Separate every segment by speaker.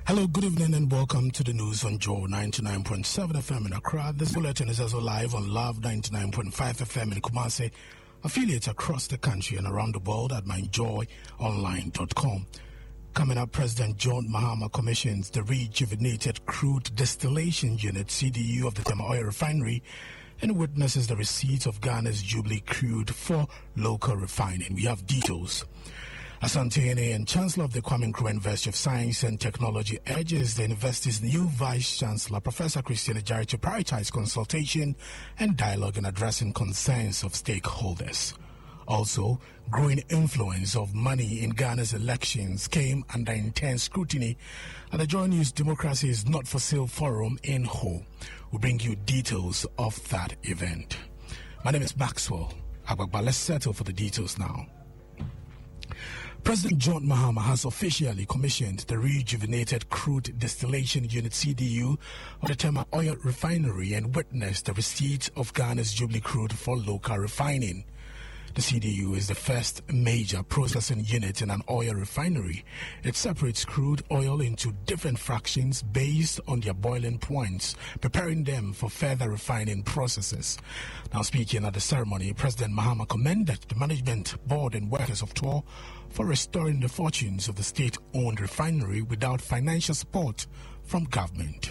Speaker 1: Hello, good evening and welcome to the news on Joe 99.7 FM in Accra. This bulletin is also live on Love 99.5 FM in Kumasi, affiliates across the country and around the world at myjoyonline.com. Coming up, President John Mahama commissions the rejuvenated crude distillation unit CDU of the Tema Oil Refinery and witnesses the receipt of Ghana's Jubilee crude for local refining. We have details. Asante Ene and Chancellor of the Kwame Nkrumah University of Science and Technology urges the university's new Vice Chancellor, Professor Christian Ajari, to prioritize consultation and dialogue in addressing concerns of stakeholders. Also, growing influence of money in Ghana's elections came under intense scrutiny at the Joy News Democracy is Not for Sale Forum in Ho. We'll bring you details of that event. My name is Maxwell Agbagba. Let's settle for the details now. President John Mahama has officially commissioned the rejuvenated crude distillation unit CDU of the Tema Oil Refinery and witnessed the receipt of Ghana's Jubilee crude for local refining. The CDU is the first major processing unit in an oil refinery. It separates crude oil into different fractions based on their boiling points, preparing them for further refining processes. Now, speaking at the ceremony, President Mahama commended the management board and workers of TOR for restoring the fortunes of the state-owned refinery without financial support from government.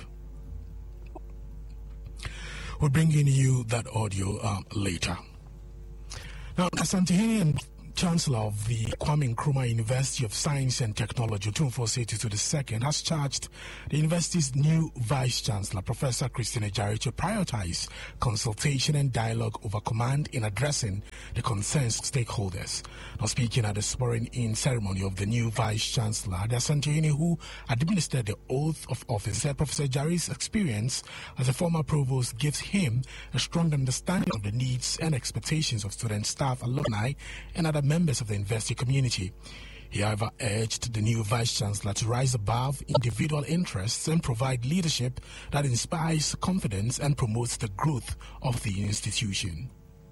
Speaker 1: We're bringing you that audio later. Now, Asante Ene and Chancellor of the Kwame Nkrumah University of Science and Technology, Otumfuo Osei-Tutu II, has charged the university's new Vice Chancellor, Professor Christian Ajari, to prioritize consultation and dialogue over command in addressing the concerns of stakeholders. Now, speaking at the swearing-in ceremony of the new Vice Chancellor, the Asante Ene, who administered the oath of office, said Professor Ajari's experience as a former provost gives him a strong understanding of the needs and expectations of students, staff, alumni, and other members of the university community. He, however, urged the new Vice-Chancellor to rise above individual interests and provide leadership that inspires confidence and promotes the growth of the institution.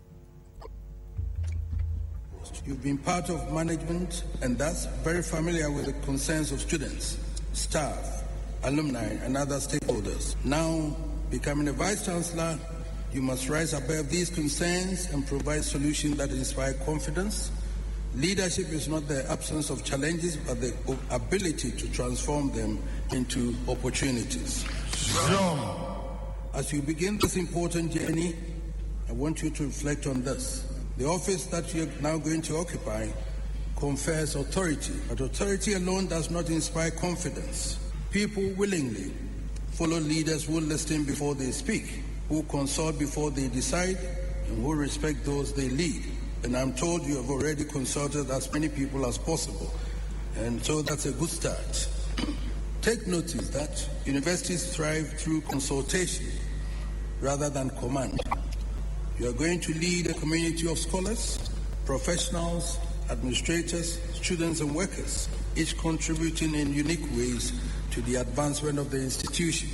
Speaker 2: You've been part of management and thus very familiar with the concerns of students, staff, alumni, and other stakeholders. Now, becoming a Vice-Chancellor, you must rise above these concerns and provide solutions that inspire confidence. Leadership is not the absence of challenges, but the ability to transform them into opportunities. As you begin this important journey, I want you to reflect on this. The office that you're now going to occupy confers authority, but authority alone does not inspire confidence. People willingly follow leaders who listen before they speak, who consult before they decide, and who respect those they lead. And I'm told you have already consulted as many people as possible, and so that's a good start. Take notice that universities thrive through consultation rather than command. You are going to lead a community of scholars, professionals, administrators, students, and workers, each contributing in unique ways to the advancement of the institution.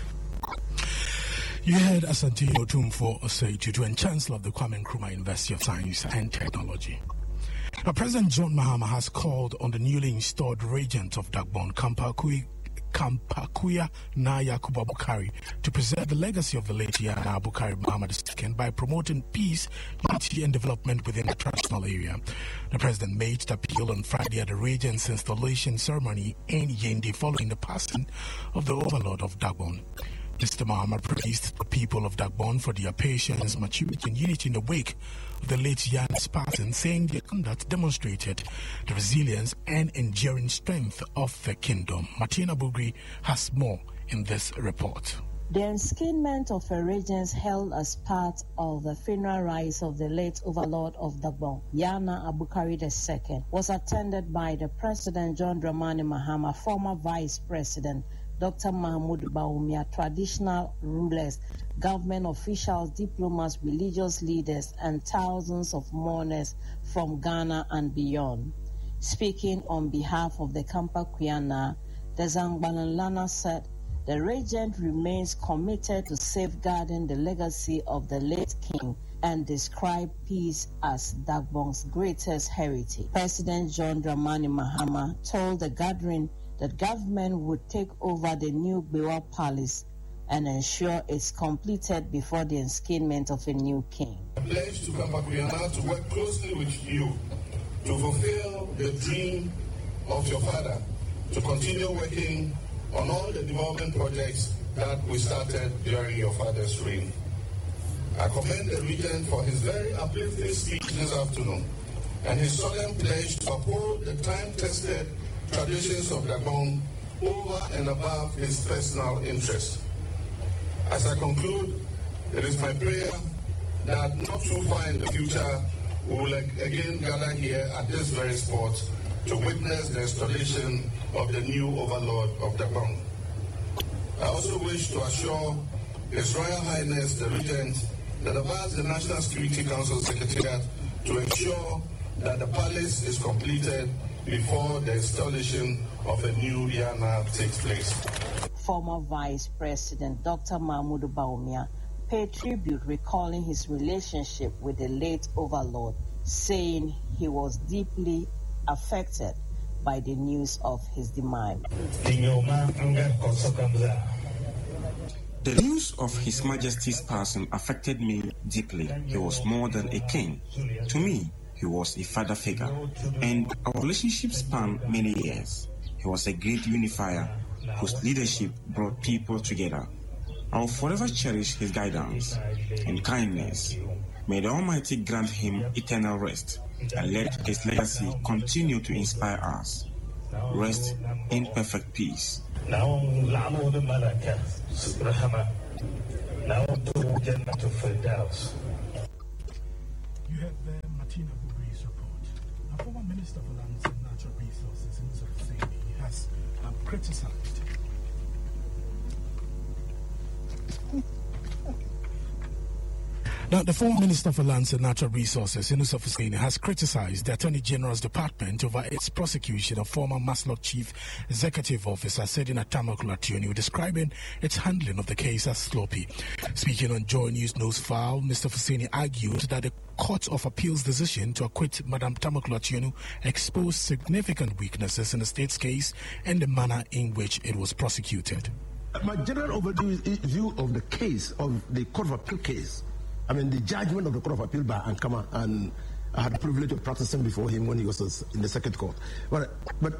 Speaker 1: You heard Asante Otumfuo Osei-Tutu and Chancellor of the Kwame Nkrumah University of Science and Technology. Now, President John Mahama has called on the newly installed regent of Dagbon, Kampakuya Na Yakubu Abukari, to preserve the legacy of the late Yana Abukari Muhammad II by promoting peace, unity, and development within the traditional area. The president made the appeal on Friday at the regent's installation ceremony in Yendi following the passing of the overlord of Dagbon. Mr. Mahama praised the people of Dagbon for their patience, maturity, and unity in the wake of the late Yana's passing, saying their conduct demonstrated the resilience and enduring strength of the kingdom. Martina Bugri has more in this report.
Speaker 3: The enskinment of a regent held as part of the funeral rites of the late overlord of Dagbon, Yana Abukari II, was attended by the President John Dramani Mahama, former Vice President Dr. Mahmoud Bawumia, traditional rulers, government officials, diplomats, religious leaders, and thousands of mourners from Ghana and beyond. Speaking on behalf of the Kampakuya, the Zangbalanlana said, the regent remains committed to safeguarding the legacy of the late king and described peace as Dagbon's greatest heritage. President John Dramani Mahama told the gathering the government would take over the new Bewa Palace and ensure it's completed before the enskinment of a new king.
Speaker 4: I pledge to Kampakuiana to work closely with you to fulfill the dream of your father, to continue working on all the development projects that we started during your father's reign. I commend the regent for his very uplifting speech this afternoon and his solemn pledge to uphold the time-tested traditions of Gabon over and above his personal interest. As I conclude, it is my prayer that not too far in the future we will again gather here at this very spot to witness the installation of the new overlord of Gabon. I also wish to assure His Royal Highness the Regent that I've asked the National Security Council Secretariat to ensure that the palace is completed before the installation of a new Yana takes place.
Speaker 3: Former Vice President Dr. Mahmoud Bawumia paid tribute recalling his relationship with the late overlord, saying he was deeply affected by the news of his demise.
Speaker 5: The news of His Majesty's passing affected me deeply. He was more than a king. To me, he was a father figure, and our relationship spanned many years. He was a great unifier whose leadership brought people together. I will forever cherish his guidance and kindness. May the Almighty grant him eternal rest and let his legacy continue to inspire us. Rest in perfect peace.
Speaker 1: You have Martina Bubri's report. Our former Minister for Lands and Natural Resources, Musa Hussaini, has criticized. Now, the former Minister for Lands and Natural Resources, Inusuf Hussaini, has criticized the Attorney General's Department over its prosecution of former Maslock Chief Executive Officer Sedina Tamakula Ationu, describing its handling of the case as sloppy. Speaking on Joy News File, Mr. Hussaini argued that the Court of Appeal's decision to acquit Madam Tamakula Ationu exposed significant weaknesses in the state's case and the manner in which it was prosecuted.
Speaker 6: My general overview of the case, of the Court of Appeal case, I mean, the judgment of the Court of Appeal by Ankama, and I had the privilege of practicing before him when he was in the second court. But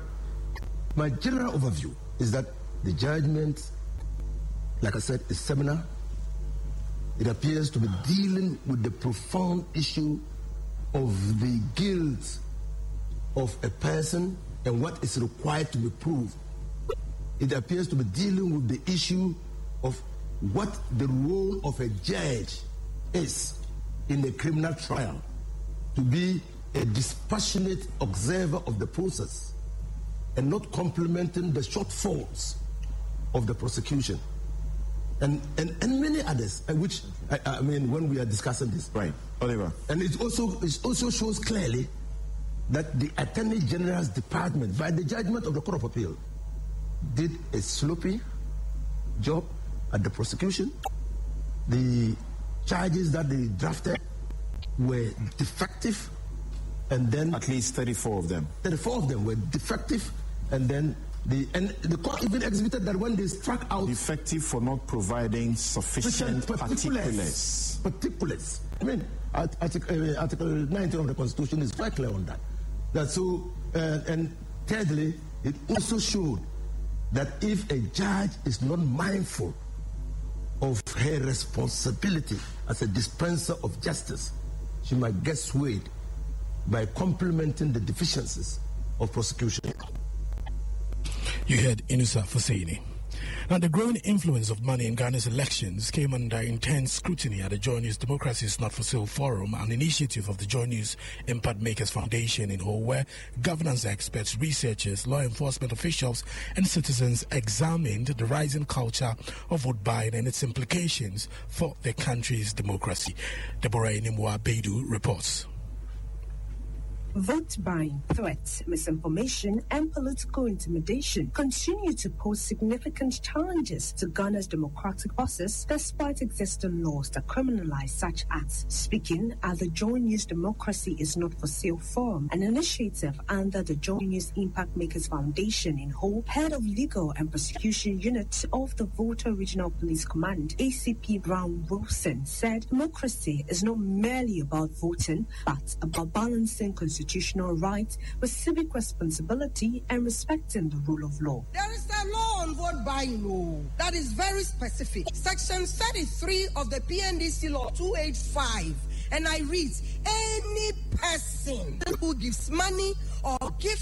Speaker 6: my general overview is that the judgment, like I said, is seminal. It appears to be dealing with the profound issue of the guilt of a person and what is required to be proved. It appears to be dealing with the issue of what the role of a judge is in a criminal trial, to be a dispassionate observer of the process and not complementing the shortfalls of the prosecution, and many others, which I mean when we are discussing this.
Speaker 7: Right, Oliver.
Speaker 6: And it also shows clearly that the Attorney General's Department, by the judgment of the Court of Appeal, did a sloppy job at the prosecution. The charges that they drafted were defective, and then
Speaker 7: at least 34 of them.
Speaker 6: 34 of them were defective, and then the court even exhibited that when they struck out
Speaker 7: defective for not providing sufficient particulars.
Speaker 6: I mean, Article 19 of the Constitution is quite clear on that. So, and thirdly, it also showed that if a judge is not mindful of her responsibility as a dispenser of justice, she might get swayed by complementing the deficiencies of prosecution.
Speaker 1: You heard Inusuf Hussaini. Now, the growing influence of money in Ghana's elections came under intense scrutiny at the Joy News Democracy is Not for Sale Forum, an initiative of the Joy News Impact Makers Foundation in Ho, where governance experts, researchers, law enforcement officials, and citizens examined the rising culture of vote buying and its implications for the country's democracy. Deborah Inimwa Beidou reports.
Speaker 8: Vote buying, threats, misinformation, and political intimidation continue to pose significant challenges to Ghana's democratic process despite existing laws that criminalize such acts. Speaking at the Joy News Democracy is Not for Sale Forum, an initiative under the Joy News Impact Makers Foundation in Hull, head of Legal and Prosecution Unit of the Volta Regional Police Command, ACP Brown Wilson, said democracy is not merely about voting, but about balancing constitutional rights with civic responsibility and respecting the rule of law.
Speaker 9: There is a law on vote buying law that is very specific. Section 33 of the PNDC Law 285. And I read, any person who gives money or gives